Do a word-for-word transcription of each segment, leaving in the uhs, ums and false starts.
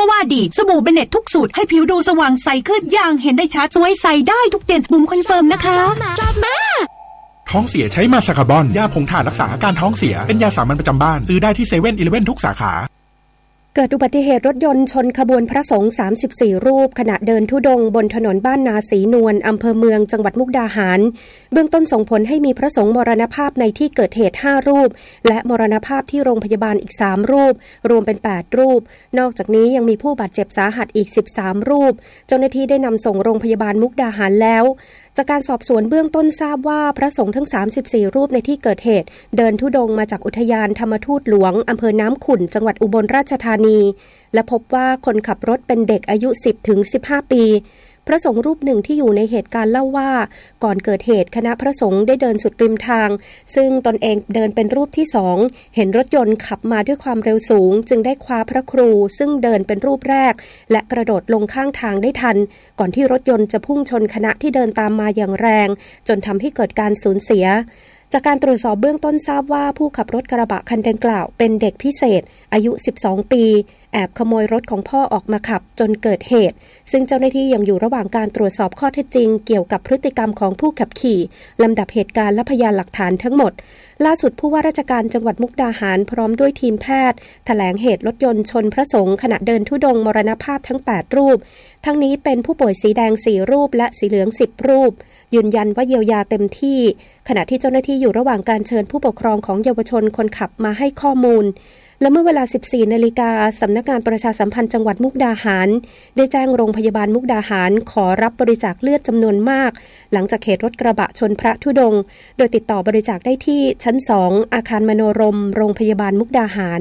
ว่าดีสบู่เบเน็ตทุกสูตรให้ผิวดูสว่างใสขึ้นอย่างเห็นได้ชัดสวยใสได้ทุกเย็นบุ๋มคอนเฟิร์มนะคะท้องเสียใช้มาสคาร์บอนยาผงถ่านรักษาอาการท้องเสียเป็นยาสามัญประจำบ้านซื้อได้ที่เซเว่นอีเลฟเว่นทุกสาขาเกิดอุบัติเหตุรถยนต์ชนขบวนพระสงฆ์สามสิบสี่รูปขณะเดินธุดงค์บนถนนบ้านนาศรีนวลอำเภอเมืองจังหวัดมุกดาหารเบื้องต้นส่งผลให้มีพระสงฆ์มรณภาพในที่เกิดเหตุห้ารูปและมรณภาพที่โรงพยาบาลอีกสามรูปรวมเป็นแปดรูปนอกจากนี้ยังมีผู้บาดเจ็บสาหัสอีกสิบสามรูปเจ้าหน้าที่ได้นำส่งโรงพยาบาลมุกดาหารแล้วจากการสอบสวนเบื้องต้นทราบว่าพระสงฆ์ทั้งสามสิบสี่รูปในที่เกิดเหตุเดินธุดงค์มาจากอุทยานธรรมทูตหลวงอำเภอน้ำขุ่นจังหวัดอุบลราชธานีและพบว่าคนขับรถเป็นเด็กอายุ สิบถึงสิบห้า ปีพระสงฆ์รูปหนึ่งที่อยู่ในเหตุการณ์เล่าว่าก่อนเกิดเหตุคณะพระสงฆ์ได้เดินสุดริมทางซึ่งตนเองเดินเป็นรูปที่สองเห็นรถยนต์ขับมาด้วยความเร็วสูงจึงได้คว้าพระครูซึ่งเดินเป็นรูปแรกและกระโดดลงข้างทางได้ทันก่อนที่รถยนต์จะพุ่งชนคณะที่เดินตามมาอย่างแรงจนทำให้เกิดการสูญเสียจากการตรวจสอบเบื้องต้นทราบว่าผู้ขับรถกระบะคันดังกล่าวเป็นเด็กพิเศษอายุสิบสองปีแอบขโมยรถของพ่อออกมาขับจนเกิดเหตุซึ่งเจ้าหน้าที่ยังอยู่ระหว่างการตรวจสอบข้อเท็จจริงเกี่ยวกับพฤติกรรมของผู้ขับขี่ลำดับเหตุการณ์และพยานหลักฐานทั้งหมดล่าสุดผู้ว่าราชการจังหวัดมุกดาหารพร้อมด้วยทีมแพทย์แถลงเหตุรถยนต์ชนพระสงฆ์ขณะเดินธุดงค์มรณภาพทั้งแปดรูปทั้งนี้เป็นผู้ป่วยสีแดงสี่รูปและสีเหลืองสิบรูปยืนยันว่าเยียวยาเต็มที่ขณะที่เจ้าหน้าที่อยู่ระหว่างการเชิญผู้ปกครองของเยาวชนคนขับมาให้ข้อมูลและเมื่อเวลา สิบสี่นาฬิกาสำนักงานประชาสัมพันธ์จังหวัดมุกดาหารได้แจ้งโรงพยาบาลมุกดาหารขอรับบริจาคเลือดจำนวนมากหลังจากเหตุรถกระบะชนพระธุดงค์โดยติดต่อบริจาคได้ที่ชั้นสองอาคารมโนรมโรงพยาบาลมุกดาหาร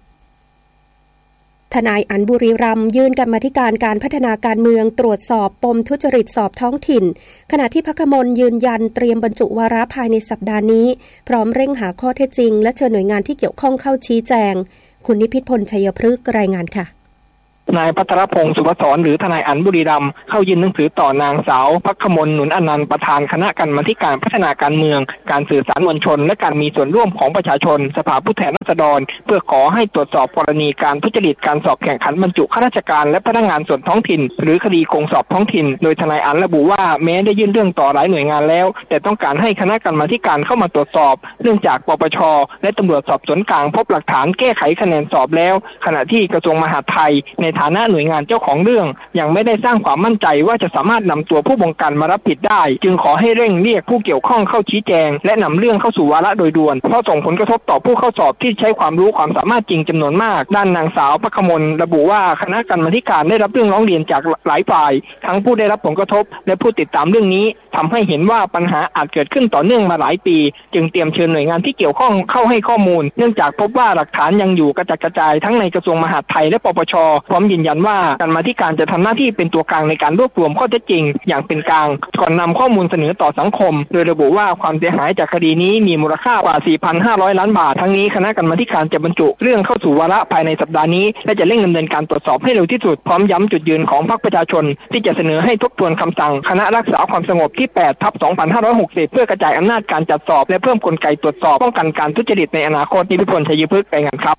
ทนายอั๋นบุรีรัมย์ยื่นกรรมาธิการการพัฒนาการเมืองตรวจสอบปมทุจริตสอบท้องถิ่นขณะที่พรรคมนยืนยันเตรียมบรรจุวาระภายในสัปดาห์นี้พร้อมเร่งหาข้อเท็จจริงและเชิญหน่วยงานที่เกี่ยวข้องเข้าชี้แจงคุณนิพิษพลชัยพฤกษ์รายงานค่ะนายภัทรพงศ์สุภศรหรือทนายอั๋นบุรีรัมย์เข้ายื่นหนังสือต่อนางสาวภัคมลหนุนอนันต์ประธานคณะกรรมาธิการพัฒนาการเมืองการสื่อสารมวลชนและการมีส่วนร่วมของประชาชนสภาผู้แทนราษฎรเพื่อขอให้ตรวจสอบกรณีการทุจริตการสอบแข่งขันบรรจุข้าราชการและพนักงานส่วนท้องถิ่นหรือคดีโกงสอบท้องถิ่นโดยทนายอั๋นระบุว่าแม้ได้ยื่นเรื่องต่อหลายหน่วยงานแล้วแต่ต้องการให้คณะกรรมาธิการเข้ามาตรวจสอบเนื่องจากปปชและตำรวจสอบสวนกลางพบหลักฐานแก้ไขคะแนนสอบแล้วขณะที่กระทรวงมหาดไทยในฐานะหน่วยงานเจ้าของเรื่องยังไม่ได้สร้างความมั่นใจว่าจะสามารถนำตัวผู้บงการมารับผิดได้จึงขอให้เร่งเรียกผู้เกี่ยวข้องเข้าชี้แจงและนำเรื่องเข้าสู่วาระโดยด่วนเพราะส่งผลกระทบต่อผู้เข้าสอบที่ใช้ความรู้ความสามารถจริงจำนวนมากด้านนางสาวภัคมลระบุว่าคณะกรรมาธิการได้รับเรื่องร้องเรียนจากหลายฝ่ายทั้งผู้ได้รับผลกระทบและผู้ติดตามเรื่องนี้ทำให้เห็นว่าปัญหาอาจเกิดขึ้นต่อเนื่องมาหลายปีจึงเตรียมเชิญหน่วยงานที่เกี่ยวข้องเข้าให้ข้อมูลเนื่องจากพบว่าหลักฐานยังอยู่กระจัดกระจายทั้งในกระทรวงมหาดไทยและปปชพร้อมยืนยันว่ากรรมาธิการจะทำหน้าที่เป็นตัวกลางในการรวบรวมข้อเท็จจริงอย่างเป็นกลางก่อนนำข้อมูลเสนอต่อสังคมโดยระบุว่าความเสียหายจากคดีนี้มีมูลค่ากว่า สี่พันห้าร้อย ล้านบาททั้งนี้คณะกรรมาธิการจะบรรจุเรื่องเข้าสู่วาระภายในสัปดาห์นี้และจะเร่งดำเนินการตรวจสอบให้เร็วที่สุดพร้อมย้ำจุดยืนของพรรคประชาชนที่จะเสนอให้ทบทวนคำสั่งคณะรักษาความสงบที่ แปดทับสองพันห้าร้อยหกสิบ เพื่อกระจายอำนาจการจัดสอบและเพิ่มกลไกตรวจสอบป้องกันการทุจริตในอนาคตนิพิษพลชัยพฤกษ์รายงานครับ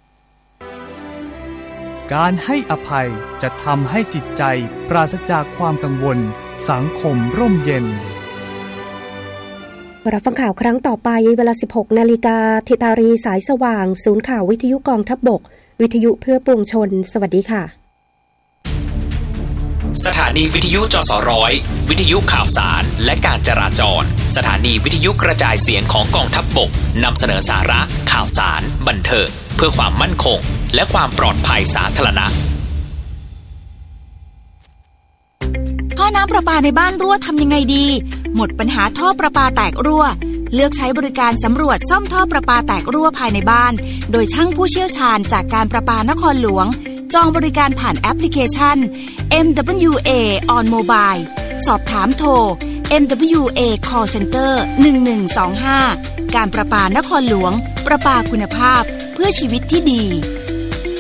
การให้อภัยจะทำให้จิตใจปราศจากความกังวลสังคมร่มเย็นรับฟังข่าวครั้งต่อไปเวลา สิบหกนาฬิกา ธิตารีสายสว่างศูนย์ข่าววิทยุกองทัพบกวิทยุเพื่อปวงชนสวัสดีค่ะสถานีวิทยุจสร้อยวิทยุข่าวสารและการจราจรสถานีวิทยุกระจายเสียงของกองทัพบกนำเสนอสาระข่าวสารบันเทิงเพื่อความมั่นคงและความปลอดภัยสาธารณะท่อน้ำประปาในบ้านรั่วทำยังไงดีหมดปัญหาท่อประปาแตกรั่วเลือกใช้บริการสำรวจซ่อมท่อประปาแตกรั่วภายในบ้านโดยช่างผู้เชี่ยวชาญจากการประปานครหลวงจองบริการผ่านแอปพลิเคชัน เอ็ม ดับเบิลยู เอ on Mobile สอบถามโทร เอ็ม ดับเบิลยู เอ Call Center หนึ่งหนึ่งสองห้าการประปานครหลวงประปาคุณภาพเพื่อชีวิตที่ดี